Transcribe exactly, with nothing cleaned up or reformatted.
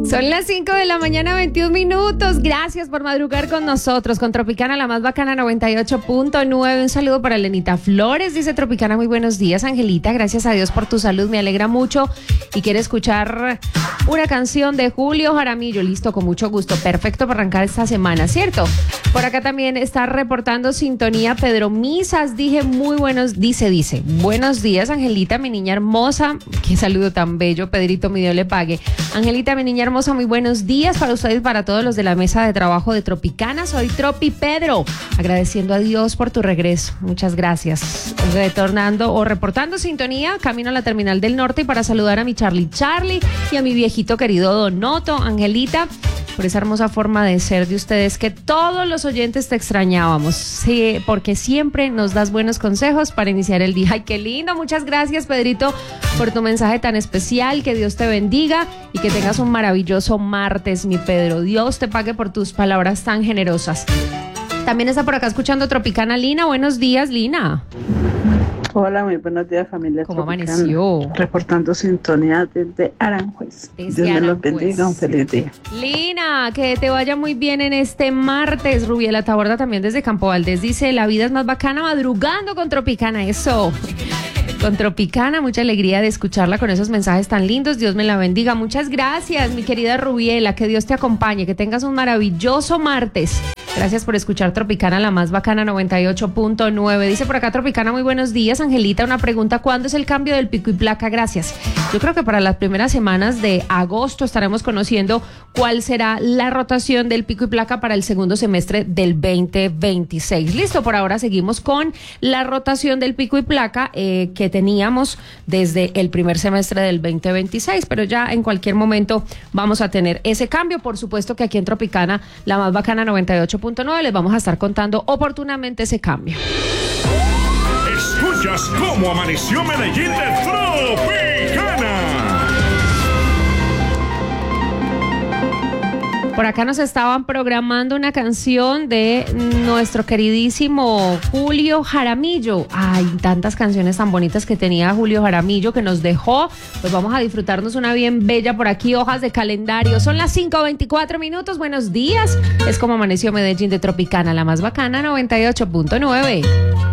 Son las cinco de la mañana, veintiún minutos. Gracias por madrugar con nosotros. Con Tropicana, la más bacana, noventa y ocho punto nueve. Un saludo para Lenita Flores. Dice Tropicana, muy buenos días, Angelita. Gracias a Dios por tu salud. Me alegra mucho. Y quiere escuchar una canción de Julio Jaramillo. Listo, con mucho gusto. Perfecto para arrancar esta semana, ¿cierto? Por acá también está reportando sintonía Pedro Misas. Dije muy buenos, dice, dice. Buenos días, Angelita, mi niña hermosa. Qué saludo tan bello. Pedrito, mi Dios le pague. Angelita, mi niña hermosa, muy buenos días para ustedes y para todos los de la mesa de trabajo de Tropicana. Soy Tropi Pedro, agradeciendo a Dios por tu regreso. Muchas gracias. Retornando o reportando sintonía, camino a la terminal del norte y para saludar a mi Charlie Charlie y a mi viejito querido Donoto. Angelita, por esa hermosa forma de ser de ustedes que todos los oyentes te extrañábamos. Sí, porque siempre nos das buenos consejos para iniciar el día. Ay, qué lindo. Muchas gracias, Pedrito, por tu mensaje tan especial. Que Dios te bendiga y que tengas un maravilloso martes, mi Pedro. Dios te pague por tus palabras tan generosas. También está por acá escuchando Tropicana Lina. Buenos días, Lina. Hola, muy buenos días, familia. ¿Cómo Tropicana. amaneció? Reportando sintonía desde Aranjuez. Desde Dios me los Aranjuez. bendiga, un feliz día. Lina, que te vaya muy bien en este martes. Rubiela Taborda también desde Campo Valdés dice, la vida es más bacana madrugando con Tropicana. Eso. Con Tropicana, mucha alegría de escucharla con esos mensajes tan lindos. Dios me la bendiga. Muchas gracias, mi querida Rubiela. Que Dios te acompañe. Que tengas un maravilloso martes. Gracias por escuchar Tropicana, la más bacana, noventa y ocho punto nueve. Dice por acá Tropicana, muy buenos días. Angelita, una pregunta. ¿Cuándo es el cambio del pico y placa? Gracias. Yo creo que para las primeras semanas de agosto estaremos conociendo cuál será la rotación del pico y placa para el segundo semestre del veinte veintiséis. Listo, por ahora seguimos con la rotación del pico y placa eh, que teníamos desde el primer semestre del veinte veintiséis, pero ya en cualquier momento vamos a tener ese cambio. Por supuesto que aquí en Tropicana, la más bacana, noventa y ocho punto nueve, les vamos a estar contando oportunamente ese cambio. Escuchas cómo amaneció Medellín de Tropicana. Por acá nos estaban programando una canción de nuestro queridísimo Julio Jaramillo. Ay, tantas canciones tan bonitas que tenía Julio Jaramillo que nos dejó. Pues vamos a disfrutarnos una bien bella por aquí, hojas de calendario. Son las cinco veinticuatro minutos. Buenos días. Es como amaneció Medellín de Tropicana, la más bacana, noventa y ocho punto nueve.